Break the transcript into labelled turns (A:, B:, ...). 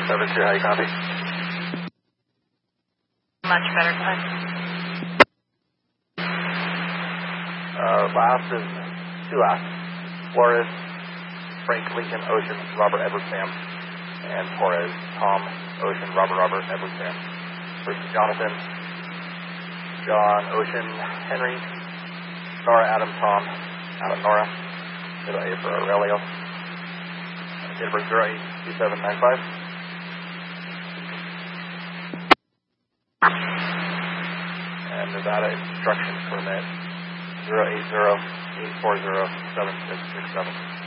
A: Service here, how you copy?
B: Much better, guys.
A: Last is two last. Flores, Frank Lincoln Ocean, Robert Edward Sam. And Torres, Tom Ocean, Robert Edward Sam. First is Jonathan, John Ocean, Henry, Nora Adam Tom, Adam Nora, middle A for Aurelio. Date of birth 082795. And Nevada instruction permit 080-840-7667.